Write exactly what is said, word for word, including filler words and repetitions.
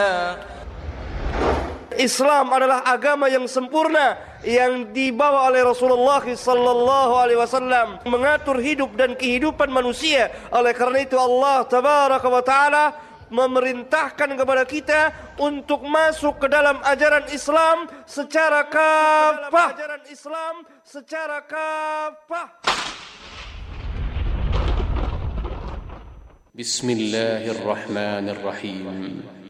Islam adalah agama yang sempurna yang dibawa oleh Rasulullah sallallahu alaihi wasallam, mengatur hidup dan kehidupan manusia. Oleh karena itu Allah tabaraka wa taala memerintahkan kepada kita untuk masuk ke dalam ajaran Islam secara kafah. Ajaran Islam secara kafah. Bismillahirrahmanirrahim.